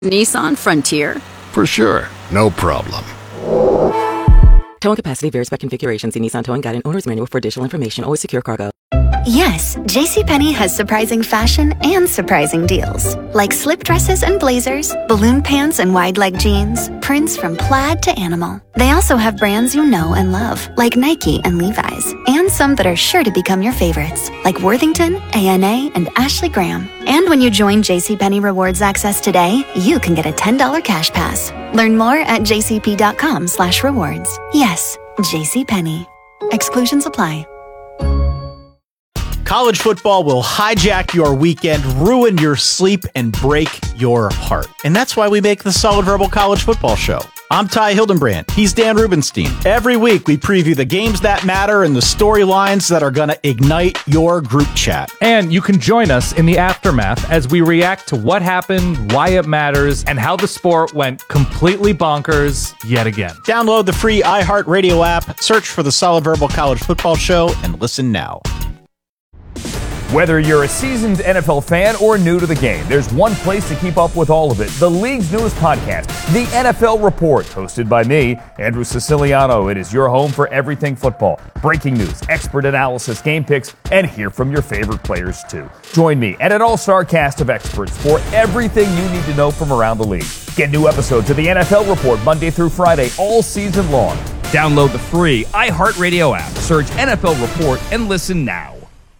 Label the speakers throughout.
Speaker 1: Nissan Frontier.
Speaker 2: For sure. No problem.
Speaker 3: Towing capacity varies by configuration. See Nissan Towing Guide and Owner's Manual for additional information. Always secure cargo.
Speaker 4: Yes, JCPenney has surprising fashion and surprising deals. Like slip dresses and blazers, balloon pants and wide leg jeans, prints from plaid to animal. They also have brands you know and love, like Nike and Levi's, and some that are sure to become your favorites, like Worthington, A&A, and Ashley Graham. And when you join JCPenney Rewards Access today, you can get a $10 cash pass. Learn more at jcp.com/rewards. Yes, JCPenney. Exclusions apply.
Speaker 5: College football will hijack your weekend, ruin your sleep, and break your heart. And that's why we make the Solid Verbal College Football Show. I'm Ty Hildenbrand. He's Dan Rubenstein. Every week, we preview the games that matter and the storylines that are going to ignite your group chat.
Speaker 6: And you can join us in the aftermath as we react to what happened, why it matters, and how the sport went completely bonkers yet again.
Speaker 5: Download the free iHeartRadio app, search for the Solid Verbal College Football Show, and listen now.
Speaker 7: Whether you're a seasoned NFL fan or new to the game, there's one place to keep up with all of it. The league's newest podcast, The NFL Report, hosted by me, Andrew Siciliano. It is your home for everything football. Breaking news, expert analysis, game picks, and hear from your favorite players too. Join me and an all-star cast of experts for everything you need to know from around the league. Get new episodes of The NFL Report Monday through Friday all season long.
Speaker 8: Download the free iHeartRadio app. Search NFL Report and listen now.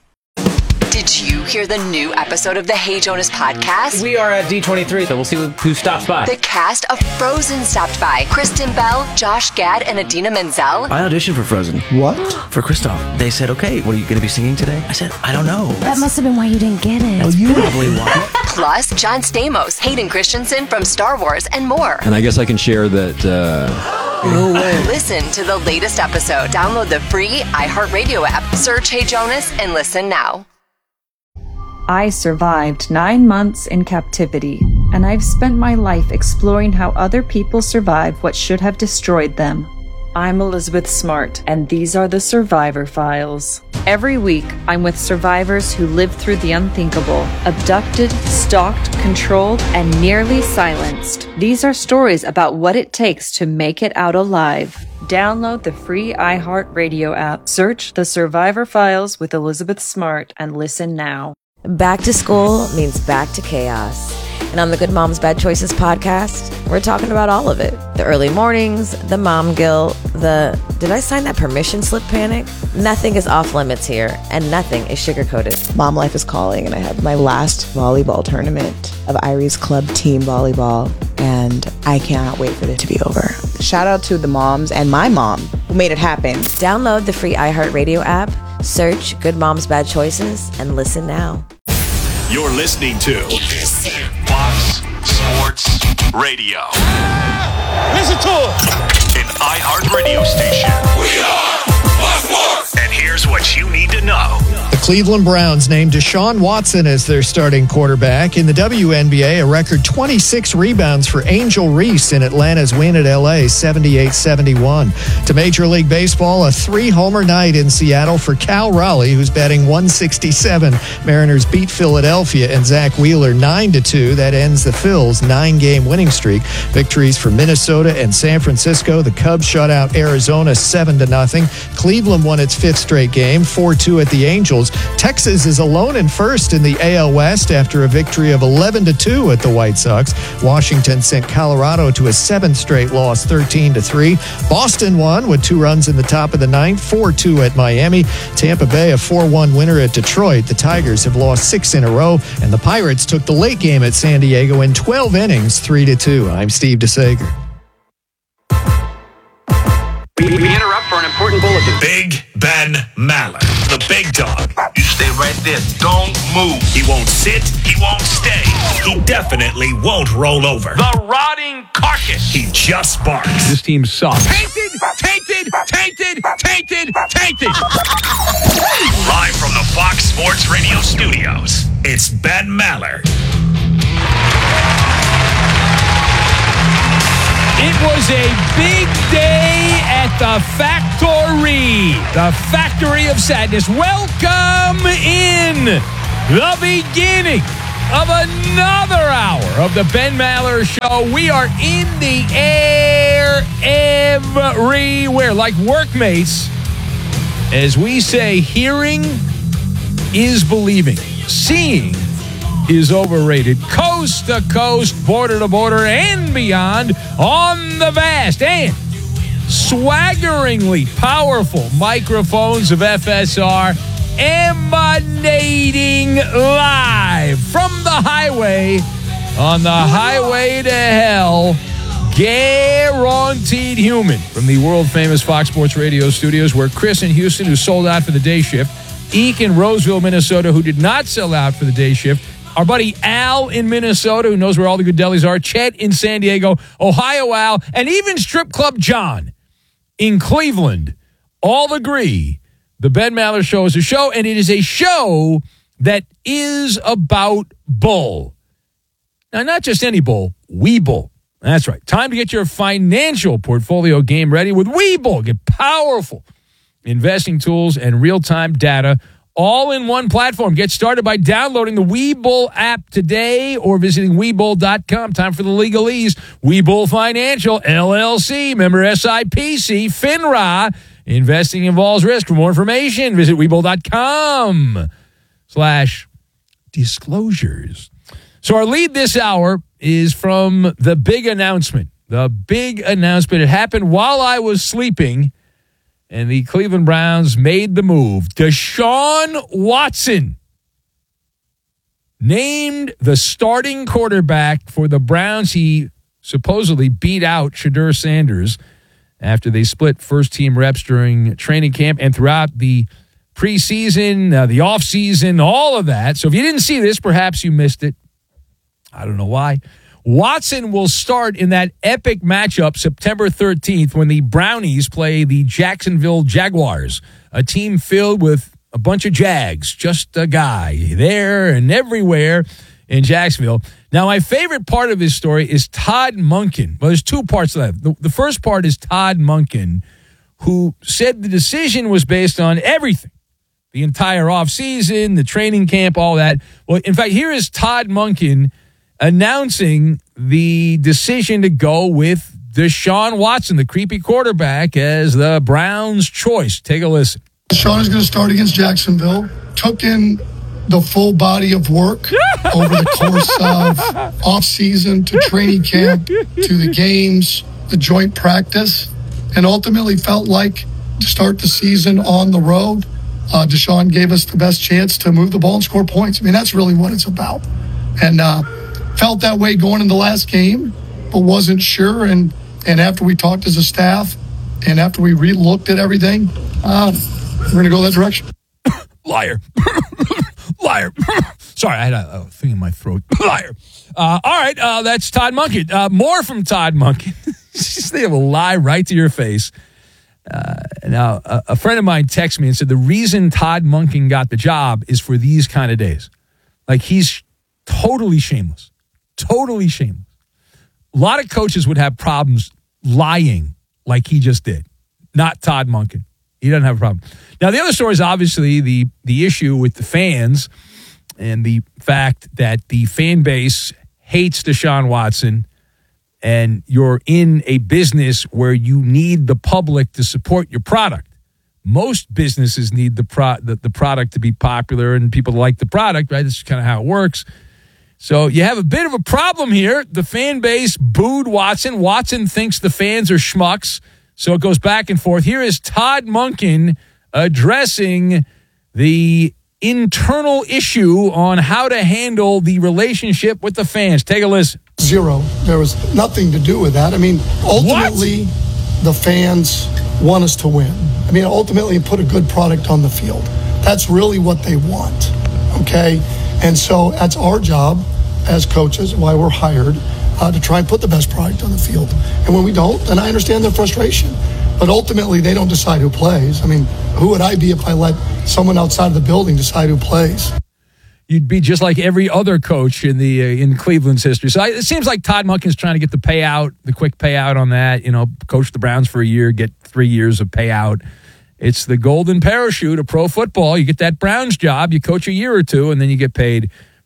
Speaker 9: Did you hear the new episode of the Hey Jonas podcast?
Speaker 10: We are at D23, so we'll see who stops by.
Speaker 9: The cast of Frozen stopped by. Kristen Bell, Josh Gad, and Idina Menzel.
Speaker 11: I auditioned for Frozen.
Speaker 10: What?
Speaker 11: For Kristoff. They said, okay, what are you going to be singing today? I said, I don't know.
Speaker 12: That must have been why you didn't get it.
Speaker 11: That's probably why.
Speaker 9: Plus, John Stamos, Hayden Christensen from Star Wars, and more.
Speaker 13: And I guess I can share that...
Speaker 9: No way. Listen to the latest episode. Download the free iHeartRadio app. Search Hey Jonas and listen now.
Speaker 14: I survived 9 months in captivity, and I've spent my life exploring how other people survive what should have destroyed them. I'm Elizabeth Smart, and these are the Survivor Files. Every week, I'm with survivors who lived through the unthinkable, abducted, stalked, controlled, and nearly silenced. These are stories about what it takes to make it out alive. Download the free iHeartRadio app, search The Survivor Files with Elizabeth Smart, and listen now.
Speaker 15: Back to school means back to chaos. And on the Good Moms Bad Choices podcast, we're talking about all of it. The early mornings, the mom guilt, the did I sign that permission slip panic? Nothing is off limits here, and nothing is sugar-coated.
Speaker 16: Mom life is calling, and I have my last volleyball tournament of Irie's club team volleyball, and I cannot wait for it to be over. Shout out to the moms and my mom who made it happen.
Speaker 15: Download the free iHeartRadio app, search Good Moms Bad Choices, and listen now.
Speaker 17: You're listening to Fox Sports Radio.
Speaker 18: Listen to it.
Speaker 17: An iHeartRadio station. We are Fox Sports. And here's what you need to know.
Speaker 19: The Cleveland Browns named Deshaun Watson as their starting quarterback. In the WNBA, a record 26 rebounds for Angel Reese in Atlanta's win at LA, 78-71. To Major League Baseball, a 3-homer night in Seattle for Cal Raleigh, who's batting 167. Mariners beat Philadelphia and Zach Wheeler 9-2. That ends the Phils' 9-game winning streak. Victories for Minnesota and San Francisco. The Cubs shut out Arizona 7-0. Cleveland won its 5th straight game, 4-2 at the Angels. Texas is alone in first in the AL West after a victory of 11-2 at the White Sox. Washington sent Colorado to a 7th straight loss, 13-3. Boston won with 2 runs in the top of the 9th, 4-2 at Miami. Tampa Bay a 4-1 winner at Detroit. The Tigers have lost 6 in a row, and the Pirates took the late game at San Diego in 12 innings, 3-2. I'm Steve DeSager.
Speaker 20: We interrupt for an important bulletin.
Speaker 17: Big Ben Maller, the big dog.
Speaker 18: You stay right there. Don't move.
Speaker 17: He won't sit. He won't stay. He definitely won't roll over.
Speaker 18: The rotting carcass.
Speaker 17: He just barks.
Speaker 13: This team sucks.
Speaker 18: Tainted, tainted, tainted, tainted, tainted.
Speaker 17: Live from the Fox Sports Radio studios, it's Ben Maller.
Speaker 8: It was a big day at the factory, the factory of sadness. Welcome in the beginning of another hour of the Ben Maller Show. We are in the air everywhere, like workmates. As we say, hearing is believing. Seeing is overrated. Coast to coast, border to border, and beyond on the vast and swaggeringly powerful microphones of FSR, emanating live from the highway, on the highway to hell, guaranteed human, from the world-famous Fox Sports Radio studios, where Chris in Houston, who sold out for the day shift, Eek in Roseville, Minnesota, who did not sell out for the day shift, our buddy Al in Minnesota, who knows where all the good delis are, Chet in San Diego, Ohio Al, and even Strip Club John in Cleveland, all agree the Ben Maller Show is a show, and it is a show that is about bull. Now, not just any bull, Webull. That's right. Time to get your financial portfolio game ready with Webull. Get powerful investing tools and real-time data all in one platform. Get started by downloading the Webull app today or visiting Webull.com. Time for the legalese. Webull Financial, LLC, member SIPC, FINRA. Investing involves risk. For more information, visit Webull.com/disclosures. So our lead this hour is from the big announcement. The big announcement. It happened while I was sleeping, and the Cleveland Browns made the move. Deshaun Watson named the starting quarterback for the Browns. He supposedly beat out Shedeur Sanders after they split first-team reps during training camp and throughout the preseason, the offseason, all of that. So if you didn't see this, perhaps you missed it. I don't know why. Watson will start in that epic matchup September 13th when the Brownies play the Jacksonville Jaguars, a team filled with a bunch of Jags, just a guy there and everywhere in Jacksonville. Now, my favorite part of this story is Todd Monken. Well, there's two parts to that. The first part is Todd Monken, who said the decision was based on everything, the entire offseason, the training camp, all that. Well, in fact, here is Todd Monken announcing the decision to go with Deshaun Watson, the creepy quarterback, as the Browns' choice. Take a listen.
Speaker 1: Deshaun is going to start against Jacksonville. Took in the full body of work over the course of offseason to training camp to the games, the joint practice, and ultimately felt like to start the season on the road, Deshaun gave us the best chance to move the ball and score points. I mean, that's really what it's about. And felt that way going in the last game, but wasn't sure. And after we talked as a staff and after we re-looked at everything, we're going to go that direction.
Speaker 8: Liar. Liar. Sorry, I had a thing in my throat. Liar. All right, that's Todd Monken. More from Todd Monken. They will lie right to your face. Now, a friend of mine texted me and said the reason Todd Monken got the job is for these kind of days. Like, he's totally shameless. Totally shameless. A lot of coaches would have problems lying like he just did. Not Todd Monken. He doesn't have a problem. Now, the other story is obviously the issue with the fans and the fact that the fan base hates Deshaun Watson, and you're in a business where you need the public to support your product. Most businesses need the product to be popular and people like the product, right? This is kind of how it works. So you have a bit of a problem here. The fan base booed Watson. Watson thinks the fans are schmucks. So it goes back and forth. Here is Todd Monken addressing the internal issue on how to handle the relationship with the fans. Take a listen.
Speaker 1: Zero. There was nothing to do with that. I mean, ultimately, the fans want us to win. I mean, ultimately, put a good product on the field. That's really what they want, okay? And so that's our job as coaches, why we're hired, to try and put the best product on the field. And when we don't, then I understand their frustration. But ultimately, they don't decide who plays. I mean, who would I be if I let someone outside of the building decide who plays?
Speaker 8: You'd be just like every other coach in Cleveland's history. So it seems like Todd Monken's trying to get the payout, the quick payout on that. You know, coach the Browns for a year, get 3 years of payout. It's the golden parachute of pro football. You get that Browns job, you coach a year or two, and then you get paid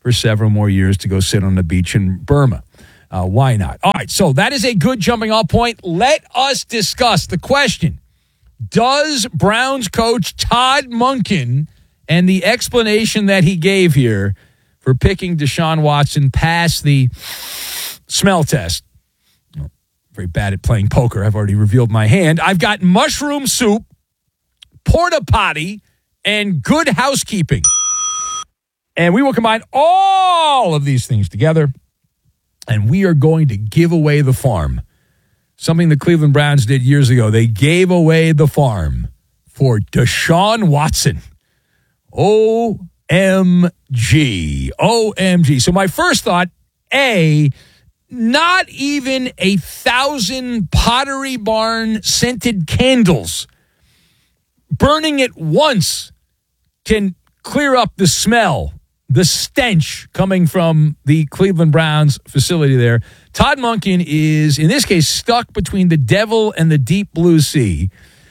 Speaker 8: for several more years to go sit on the beach in Burma. Why not? All right, so that is a good jumping off point. Let us discuss the question. Does Browns coach Todd Monken and the explanation that he gave here for picking Deshaun Watson pass the smell test? Oh, very bad at playing poker. I've already revealed my hand. I've got mushroom soup, porta potty, and good housekeeping. And we will combine all of these things together, and we are going to give away the farm. Something the Cleveland Browns did years ago. They gave away the farm for Deshaun Watson. OMG. OMG. So my first thought, not even 1,000 Pottery Barn scented candles burning at once can clear up the smell, the stench coming from the Cleveland Browns facility there. Todd Monken is, in this case, stuck between the devil and the deep blue sea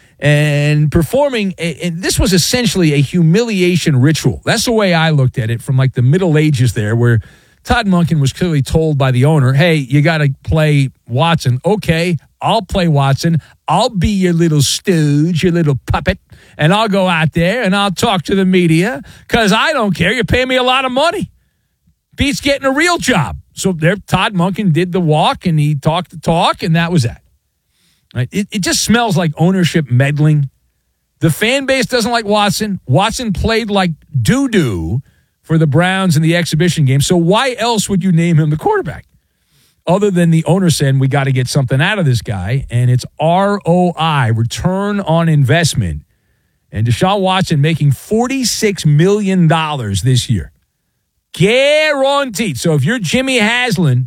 Speaker 8: and performing, and this was essentially a humiliation ritual. That's the way I looked at it from like the Middle Ages there, where Todd Monken was clearly told by the owner, hey, you got to play Watson. Okay, I'll play Watson. I'll be your little stooge, your little puppet, and I'll go out there and I'll talk to the media because I don't care. You pay me a lot of money. Beats getting a real job. So there, Todd Monken did the walk and he talked the talk, and that was that. Right? It just smells like ownership meddling. The fan base doesn't like Watson. Watson played like doo-doo for the Browns in the exhibition game. So why else would you name him the quarterback? Other than the owner saying, we got to get something out of this guy, and it's ROI, return on investment. And Deshaun Watson making $46 million this year. Guaranteed. So if you're Jimmy Haslam,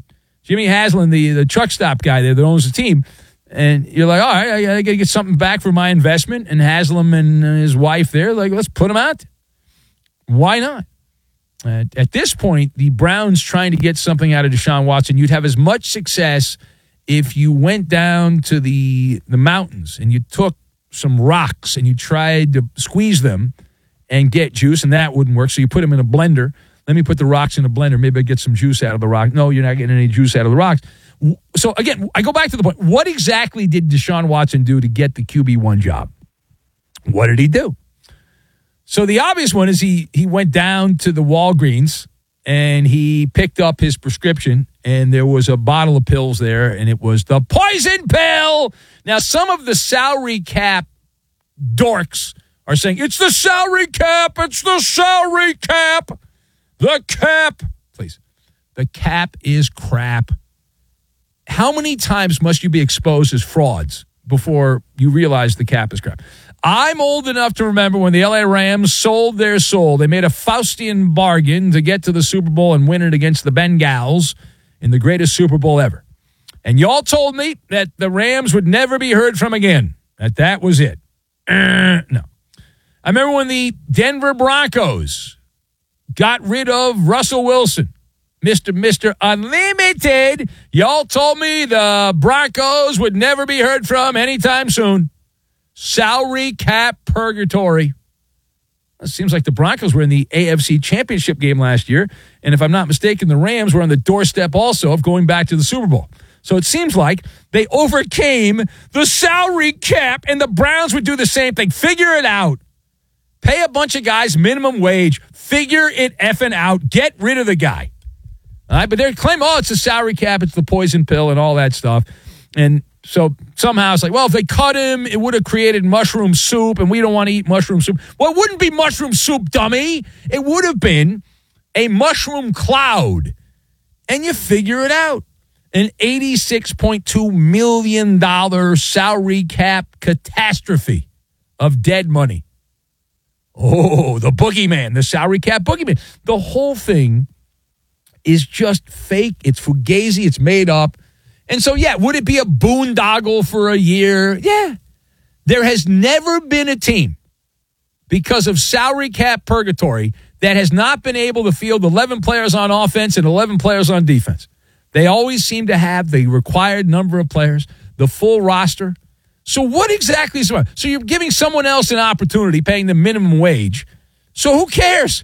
Speaker 8: the truck stop guy there that owns the team, and you're like, all right, I got to get something back for my investment, and Haslam and his wife there, like, let's put him out. Why not? At this point, the Browns trying to get something out of Deshaun Watson, you'd have as much success if you went down to the mountains and you took some rocks and you tried to squeeze them and get juice, and that wouldn't work. So you put them in a blender. Let me put the rocks in a blender. Maybe I get some juice out of the rock. No, you're not getting any juice out of the rocks. So, again, I go back to the point. What exactly did Deshaun Watson do to get the QB1 job? What did he do? So the obvious one is he went down to the Walgreens and he picked up his prescription, and there was a bottle of pills there, and it was the poison pill. Now, some of the salary cap dorks are saying, it's the salary cap, it's the salary cap. The cap, please. The cap is crap. How many times must you be exposed as frauds before you realize the cap is crap? I'm old enough to remember when the LA Rams sold their soul. They made a Faustian bargain to get to the Super Bowl and win it against the Bengals in the greatest Super Bowl ever. And y'all told me that the Rams would never be heard from again, that was it. No. I remember when the Denver Broncos got rid of Russell Wilson, Mr. Unlimited. Y'all told me the Broncos would never be heard from anytime soon. Salary cap purgatory. It seems like the Broncos were in the AFC Championship game last year, and if I'm not mistaken, the Rams were on the doorstep also of going back to the Super Bowl. So it seems like they overcame the salary cap, and the Browns would do the same thing. Figure it out. Pay a bunch of guys minimum wage. Figure it effing out. Get rid of the guy. All right, but they're claiming, it's the salary cap, it's the poison pill, and all that stuff. And so somehow it's like, well, if they cut him, it would have created mushroom soup, and we don't want to eat mushroom soup. Well, it wouldn't be mushroom soup, dummy. It would have been a mushroom cloud. And you figure it out. An $86.2 million salary cap catastrophe of dead money. Oh, the boogeyman, the salary cap boogeyman. The whole thing is just fake. It's fugazi. It's made up. And so, yeah, would it be a boondoggle for a year? Yeah. There has never been a team, because of salary cap purgatory, that has not been able to field 11 players on offense and 11 players on defense. They always seem to have the required number of players, the full roster. So what exactly is wrong? So you're giving someone else an opportunity, paying the minimum wage. So who cares?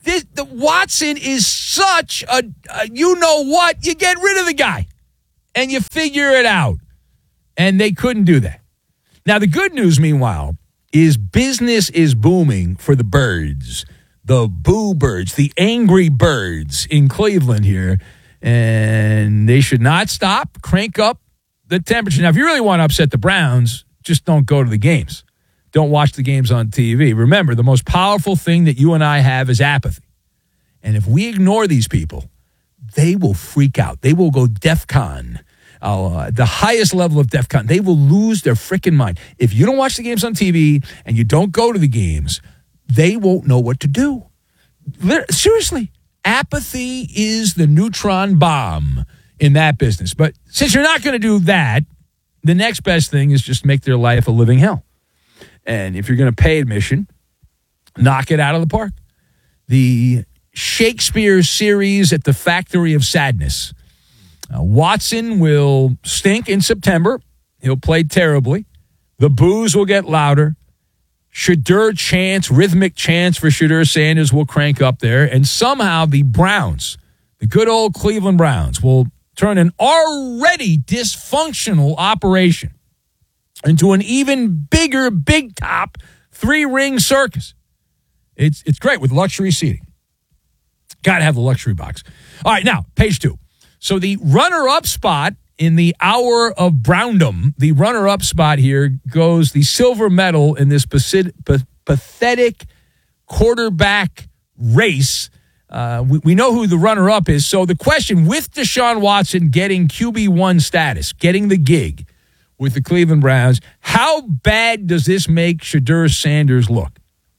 Speaker 8: The Watson is such a you know what? You get rid of the guy and you figure it out. And they couldn't do that. Now, the good news, meanwhile, is business is booming for the birds, the boo birds, the angry birds in Cleveland here. And they should not stop, crank up the temperature. Now, if you really want to upset the Browns, just don't go to the games. Don't watch the games on TV. Remember, the most powerful thing that you and I have is apathy. And if we ignore these people, they will freak out. They will go DEFCON, the highest level of DEFCON. They will lose their freaking mind. If you don't watch the games on TV and you don't go to the games, they won't know what to do. Seriously, apathy is the neutron bomb in that business. But since you're not going to do that, the next best thing is just make their life a living hell. And if you're going to pay admission, knock it out of the park. The Shakespeare series at the Factory of Sadness. Watson will stink in September. He'll play terribly. The boos will get louder. Shedeur chants, rhythmic chants for Shedeur Sanders will crank up there. And somehow the Browns, the good old Cleveland Browns, will turn an already dysfunctional operation into an even bigger, big top, 3-ring circus. It's great with luxury seating. Got to have the luxury box. All right, now, page 2. So the runner-up spot in the Hour of Browndom, the runner-up spot here goes the silver medal in this pathetic quarterback race. We know who the runner-up is. So the question, with Deshaun Watson getting QB1 status, getting the gig with the Cleveland Browns, how bad does this make Shedeur Sanders look?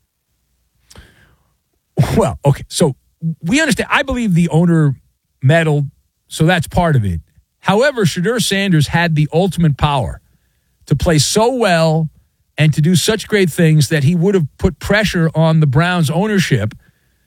Speaker 8: Well, okay, so we understand. I believe the owner meddled, so that's part of it. However, Shedeur Sanders had the ultimate power to play so well and to do such great things that he would have put pressure on the Browns ownership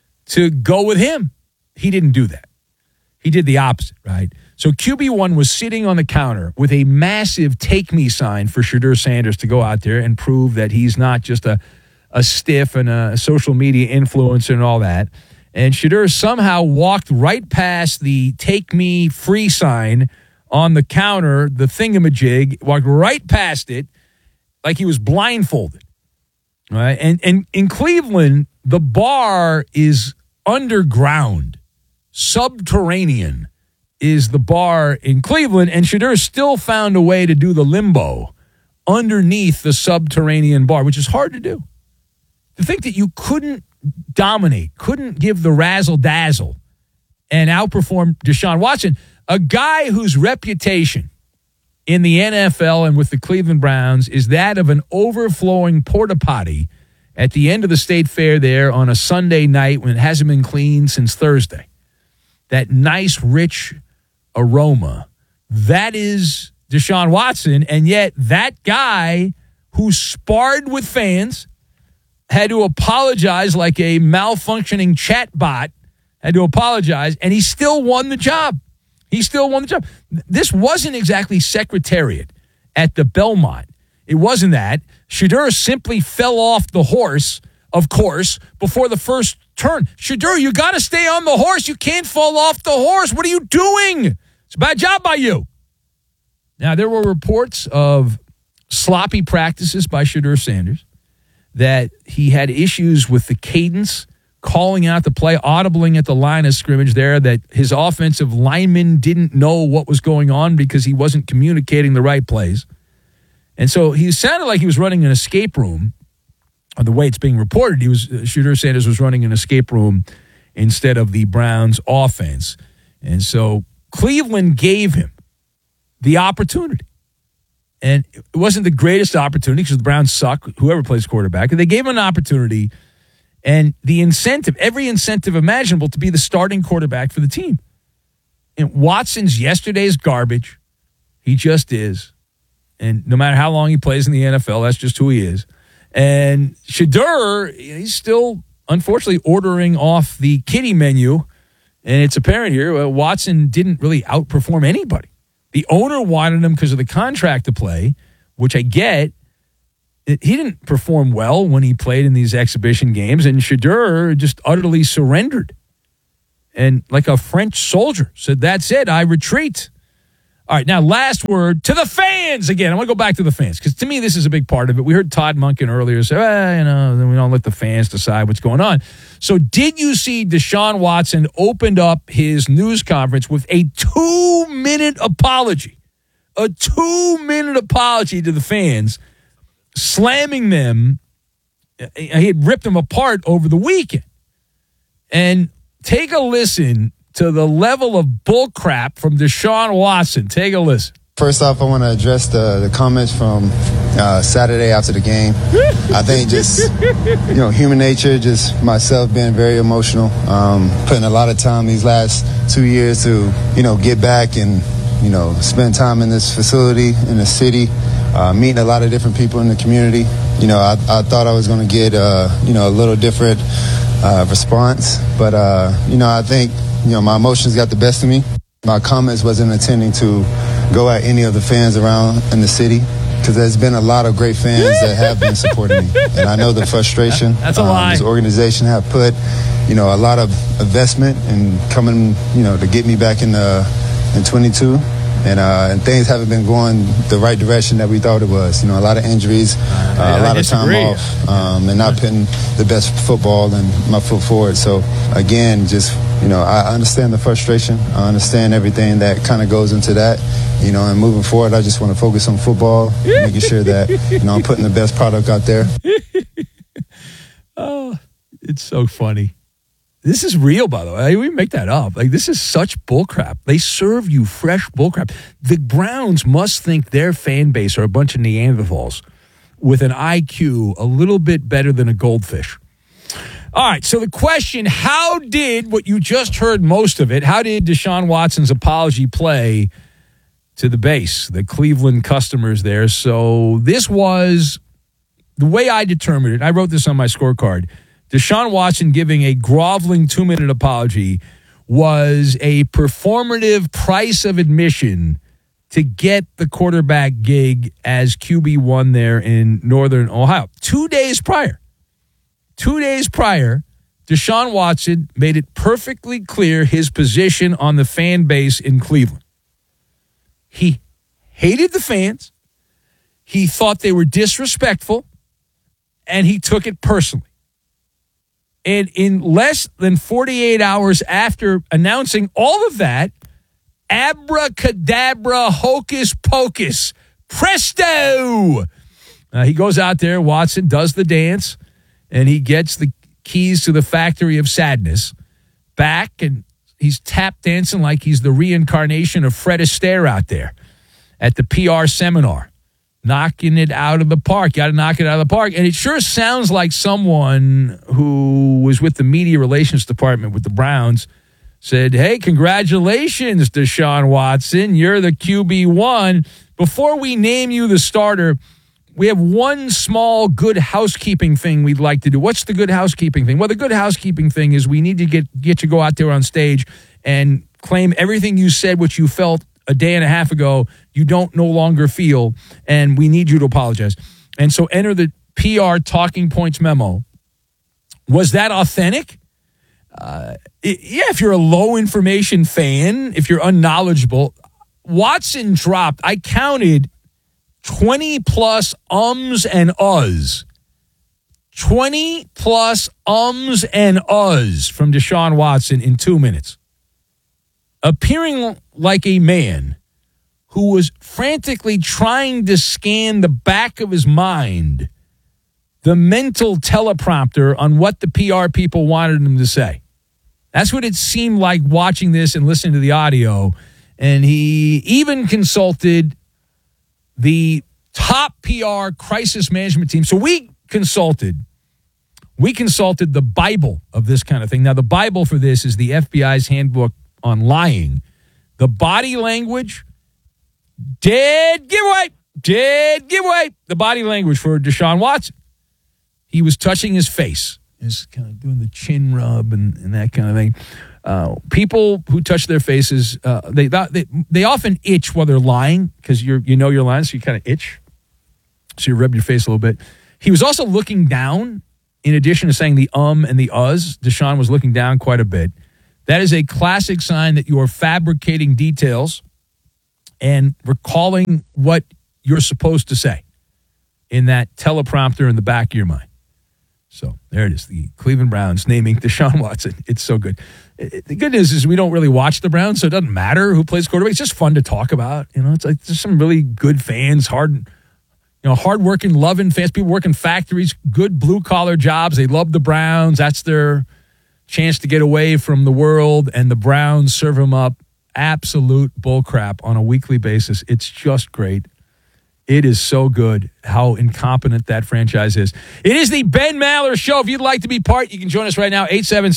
Speaker 8: to go with him. He didn't do that. He did the opposite, right? So QB1 was sitting on the counter with a massive take me sign for Shedeur Sanders to go out there and prove that he's not just a stiff and a social media influencer and all that. And Shedeur somehow walked right past the take me free sign on the counter, the thingamajig, walked right past it like he was blindfolded. Right? And in Cleveland, the bar is underground. Subterranean is the bar in Cleveland, and Shedeur still found a way to do the limbo underneath the subterranean bar, which is hard to do. To think that you couldn't dominate, couldn't give the razzle-dazzle and outperform Deshaun Watson, a guy whose reputation in the NFL and with the Cleveland Browns is that of an overflowing porta potty at the end of the state fair there on a Sunday night when it hasn't been cleaned since Thursday. That nice, rich aroma. That is Deshaun Watson, and yet that guy who sparred with fans had to apologize like a malfunctioning chatbot, had to apologize, and he still won the job. He still won the job. This wasn't exactly Secretariat at the Belmont. It wasn't that. Shedeur simply fell off the horse, of course, before the first turn. Shedeur, you got to stay on the horse. You can't fall off the horse. What are you doing? It's a bad job by you. Now, there were reports of sloppy practices by Shedeur Sanders, that he had issues with the cadence, calling out the play, audibling at the line of scrimmage there, that his offensive linemen didn't know what was going on because he wasn't communicating the right plays. And so he sounded like he was running an escape room. Or the way it's being reported, Shedeur Sanders was running an escape room instead of the Browns offense. And so Cleveland gave him the opportunity. And it wasn't the greatest opportunity because the Browns suck, whoever plays quarterback. And they gave him an opportunity and the incentive, every incentive imaginable to be the starting quarterback for the team. And Watson's yesterday's garbage. He just is. And no matter how long he plays in the NFL, that's just who he is. And Shedeur, he's still, unfortunately, ordering off the kiddie menu. And it's apparent here, Watson didn't really outperform anybody. The owner wanted him because of the contract to play, which I get. he didn't perform well when he played in these exhibition games, and Shedeur just utterly surrendered. And like a French soldier said, that's it, I retreat. All right, now last word to the fans again. I want to go back to the fans because to me this is a big part of it. We heard Todd Monken earlier say, we don't let the fans decide what's going on. So did you see Deshaun Watson opened up his news conference with a 2-minute apology? A 2-minute apology to the fans, slamming them. He had ripped them apart over the weekend. And take a listen to the level of bullcrap from Deshaun Watson. Take a listen.
Speaker 21: First off, I want to address the comments from Saturday after the game. I think just, human nature, just myself being very emotional, putting a lot of time these last 2 years to, get back and, spend time in this facility, in the city, meeting a lot of different people in the community. I thought I was going to get, a little different response, but, I think, my emotions got the best of me. My comments wasn't intending to go at any of the fans around in the city because there's been a lot of great fans that have been supporting me. And I know the frustration.
Speaker 8: That's a lie.
Speaker 21: This organization have put, a lot of investment and coming, to get me back in 22. And things haven't been going the right direction that we thought it was. A lot of injuries, a lot of time off, and not putting the best football and my foot forward. So, again, just, I understand the frustration. I understand everything that kind of goes into that. And moving forward, I just want to focus on football, making sure that, I'm putting the best product out there.
Speaker 8: Oh, it's so funny. This is real, by the way. We make that up. This is such bullcrap. They serve you fresh bullcrap. The Browns must think their fan base are a bunch of Neanderthals with an IQ a little bit better than a goldfish. All right, so the question, how did what you just heard most of it, how did Deshaun Watson's apology play to the base, the Cleveland customers there? So this was the way I determined it. I wrote this on my scorecard. Deshaun Watson giving a groveling 2-minute apology was a performative price of admission to get the quarterback gig as QB1 there in Northern Ohio. 2 days prior, Deshaun Watson made it perfectly clear his position on the fan base in Cleveland. He hated the fans. He thought they were disrespectful, and he took it personally. And in less than 48 hours after announcing all of that, abracadabra, hocus pocus, presto! He goes out there, Watson does the dance, and he gets the keys to the factory of sadness back, and he's tap dancing like he's the reincarnation of Fred Astaire out there at the PR seminar. Knocking it out of the park. Got to knock it out of the park. And it sure sounds like someone who was with the media relations department with the Browns said, hey, congratulations, Deshaun Watson. You're the QB1. Before we name you the starter, we have one small good housekeeping thing we'd like to do. What's the good housekeeping thing? Well, the good housekeeping thing is we need to get you to go out there on stage and claim everything you said, what you felt a day and a half ago, you don't no longer feel, and we need you to apologize. And so enter the PR talking points memo. Was that authentic? If you're a low information fan, if you're unknowledgeable, Watson dropped, I counted 20 plus ums and uhs. 20 plus ums and uhs from Deshaun Watson in 2 minutes. Appearing like a man who was frantically trying to scan the back of his mind, the mental teleprompter on what the PR people wanted him to say. That's what it seemed like watching this and listening to the audio. And he even consulted the top PR crisis management team. So we consulted the Bible of this kind of thing. Now, the Bible for this is the FBI's handbook on lying. The body language, dead giveaway. The body language for Deshaun Watson. He was touching his face. He's kind of doing the chin rub and that kind of thing. People who touch their faces, they often itch while they're lying because you know you're lying, so you kind of itch. So you rub your face a little bit. He was also looking down. In addition to saying the and the Deshaun was looking down quite a bit. That is a classic sign that you are fabricating details and recalling what you're supposed to say in that teleprompter in the back of your mind. So there it is, the Cleveland Browns naming Deshaun Watson. It's so good. The good news is we don't really watch the Browns, so it doesn't matter who plays quarterback. It's just fun to talk about. It's like there's some really good fans, hardworking, loving fans, people working factories, good blue-collar jobs. They love the Browns. That's their chance to get away from the world, and the Browns serve them up absolute bullcrap on a weekly basis. It's just great. It is so good how incompetent that franchise is. It is the Ben Maller Show. If you'd like to be part, you can join us right now,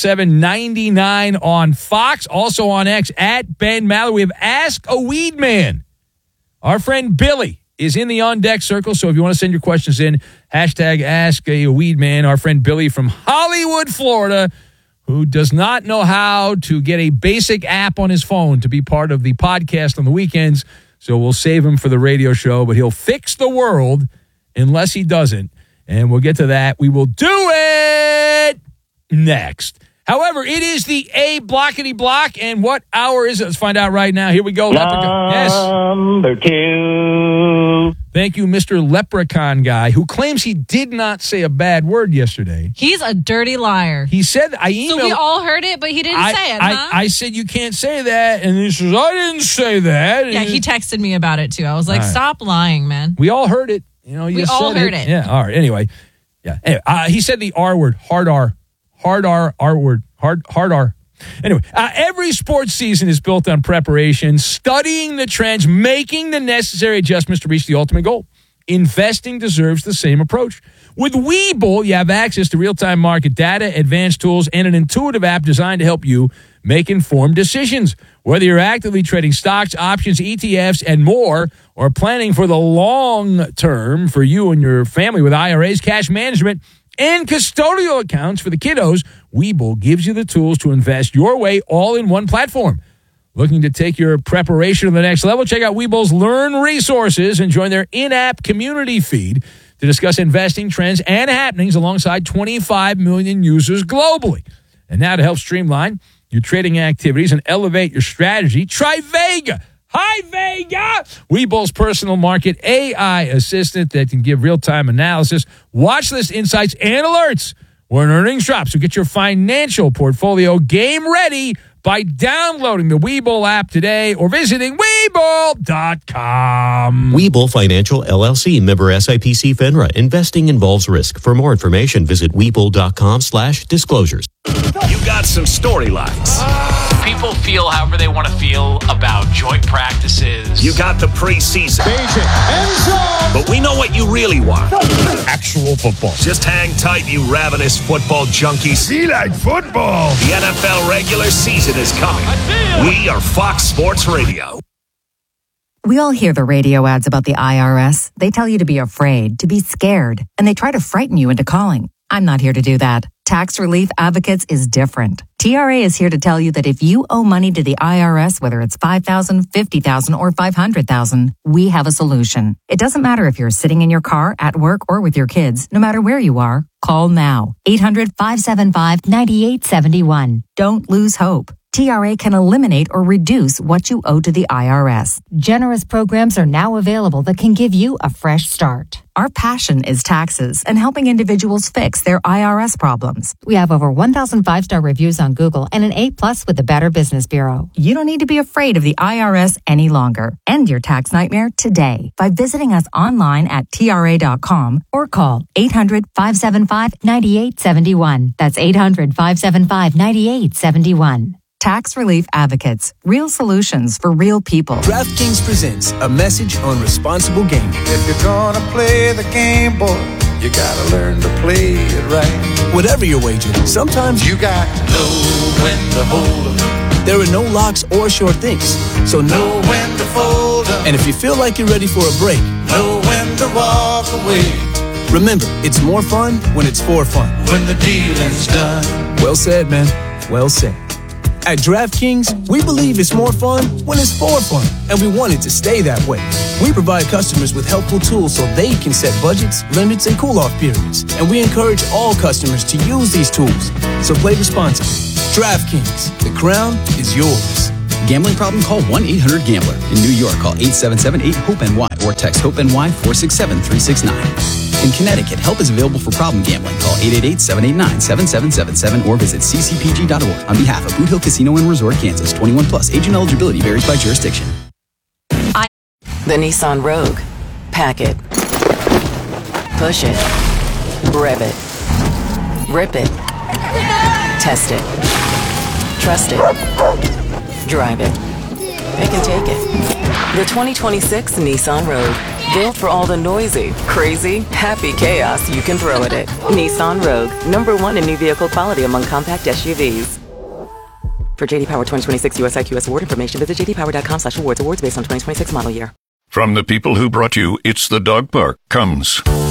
Speaker 8: 877-99 on Fox, also on X, at Ben Maller. We have Ask a Weed Man. Our friend Billy is in the on deck circle. So if you want to send your questions in, hashtag Ask a Weed Man. Our friend Billy from Hollywood, Florida, who does not know how to get a basic app on his phone to be part of the podcast on the weekends. So we'll save him for the radio show, but he'll fix the world unless he doesn't. And we'll get to that. We will do it next. However, it is the A blockity block, and what hour is it? Let's find out right now. Here we go. Leprechaun. Yes.
Speaker 2: Number 2.
Speaker 8: Thank you, Mr. Leprechaun guy, who claims he did not say a bad word yesterday.
Speaker 22: He's a dirty liar.
Speaker 8: He said, I emailed.
Speaker 22: So we all heard it, but he didn't say it, huh?
Speaker 8: I said, you can't say that. And he says, I didn't say that.
Speaker 22: Yeah, he texted me about it, too. I was like, stop lying, man.
Speaker 8: We all heard it. We
Speaker 22: all heard it.
Speaker 8: Yeah, all right. Anyway, yeah. Anyway, he said the R word, hard R. Hard R word. Hard R. Anyway, every sports season is built on preparation, studying the trends, making the necessary adjustments to reach the ultimate goal. Investing deserves the same approach. With Webull, you have access to real-time market data, advanced tools, and an intuitive app designed to help you make informed decisions. Whether you're actively trading stocks, options, ETFs, and more, or planning for the long term for you and your family with IRAs, cash management, and custodial accounts for the kiddos, Webull gives you the tools to invest your way all in one platform. Looking to take your preparation to the next level? Check out Webull's Learn Resources and join their in-app community feed to discuss investing trends and happenings alongside 25 million users globally. And now to help streamline your trading activities and elevate your strategy, try Vega. Hi, Vega! Webull's personal market AI assistant that can give real-time analysis, watch list insights, and alerts when earnings drop. So get your financial portfolio game ready by downloading the Webull app today or visiting Webull.com.
Speaker 23: Webull Financial, LLC, member SIPC FINRA. Investing involves risk. For more information, visit Webull.com/disclosures.
Speaker 17: You got some storylines.
Speaker 5: People feel however they want to feel about joint practices.
Speaker 17: You got the preseason. But we know what you really want.
Speaker 18: Actual football.
Speaker 17: Just hang tight, you ravenous football junkies.
Speaker 18: See like football.
Speaker 17: The NFL regular season is coming. We are Fox Sports Radio.
Speaker 24: We all hear the radio ads about the IRS. They tell you to be afraid, to be scared, and they try to frighten you into calling. I'm not here to do that. Tax Relief Advocates is different. TRA is here to tell you that if you owe money to the IRS, whether it's $5,000, $50,000, or $500,000, we have a solution. It doesn't matter if you're sitting in your car, at work, or with your kids. No matter where you are, call now. 800-575-9871. Don't lose hope. TRA can eliminate or reduce what you owe to the IRS. Generous programs are now available that can give you a fresh start. Our passion is taxes and helping individuals fix their IRS problems. We have over 1,000 5-star reviews on Google and an A+ with the Better Business Bureau. You don't need to be afraid of the IRS any longer. End your tax nightmare today by visiting us online at TRA.com or call 800-575-9871. That's 800-575-9871. Tax Relief Advocates. Real solutions for real people.
Speaker 25: DraftKings presents a message on responsible gaming.
Speaker 26: If you're gonna play the game, boy, you gotta learn to play it right.
Speaker 25: Whatever your wager, sometimes
Speaker 26: you got to know when to hold 'em.
Speaker 25: There are no locks or sure things, so
Speaker 26: know when to fold 'em.
Speaker 25: And if you feel like you're ready for a break,
Speaker 26: know when to walk away.
Speaker 25: Remember, it's more fun when it's for fun.
Speaker 26: When the dealing's done.
Speaker 25: Well said, man. Well said. At DraftKings, we believe it's more fun when it's for fun, and we want it to stay that way. We provide customers with helpful tools so they can set budgets, limits, and cool-off periods, and we encourage all customers to use these tools. So play responsibly. DraftKings, the crown is yours.
Speaker 3: Gambling problem? Call 1-800-GAMBLER. In New York, call 877-8-HOPE-NY or text HOPE-NY 467-369. In Connecticut, help is available for problem gambling. Call 888-789-7777 or visit ccpg.org. On behalf of Boot Hill Casino and Resort, Kansas, 21 plus. Age and eligibility varies by jurisdiction.
Speaker 4: The Nissan Rogue. Pack it. Push it. Rev it. Rip it. Test it. Trust it. Drive it. Pick and take it. The 2026 Nissan Rogue. Built for all the noisy, crazy, happy chaos you can throw at it. Nissan Rogue. #1 in new vehicle quality among compact SUVs. For JD Power 2026 US IQS award information, visit jdpower.com/awards. Awards based on 2026 model year.
Speaker 6: From the people who brought you It's the Dog Park comes